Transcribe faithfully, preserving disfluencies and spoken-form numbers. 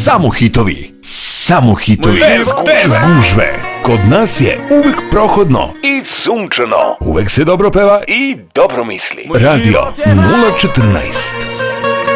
Samo hitovi, samo hitovi, bez, bez gužve. Kod nas je uvek prohodno i sunčano. Uvek se dobro peva i dobro misli. Radio nula četrnaest.